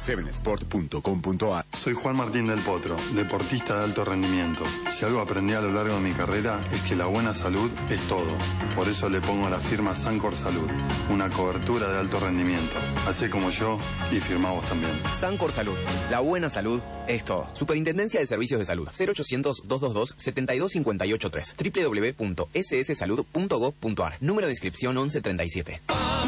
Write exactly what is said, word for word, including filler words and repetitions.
siete sport punto com punto a r. Soy Juan Martín del Potro, deportista de alto rendimiento. Si algo aprendí a lo largo de mi carrera es que la buena salud es todo. Por eso le pongo a la firma Sancor Salud, una cobertura de alto rendimiento. Hacé como yo y firmá vos también. Sancor Salud, la buena salud es todo. Superintendencia de Servicios de Salud, cero ochocientos, doscientos veintidós, setenta y dos cincuenta y ocho tres, doble u doble u doble u punto s s salud punto gov punto a r. Número de inscripción once treinta y siete.